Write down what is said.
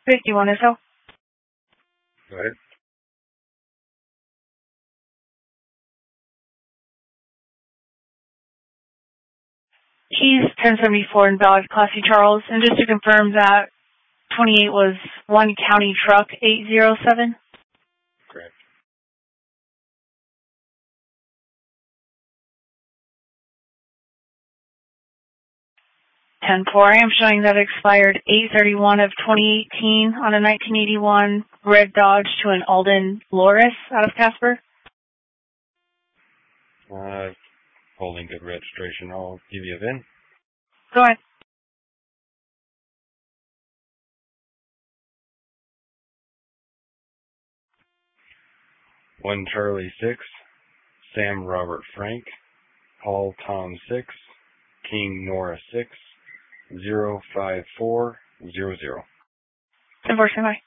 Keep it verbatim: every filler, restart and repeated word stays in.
fifty-one S L. Go ahead. Keys ten seventy-four invalid, Classy Charles. And just to confirm that twenty-eight was one county truck eight zero seven? Correct. ten four, I am showing that it expired eight thirty-one of twenty eighteen on a nineteen eighty-one red Dodge to an Alden Loris out of Casper. Uh, holding good registration. I'll give you a V I N. Go ahead. One Charlie six, Sam Robert Frank, Paul Tom six, King Nora six, zero five four zero zero. ten four, stand by.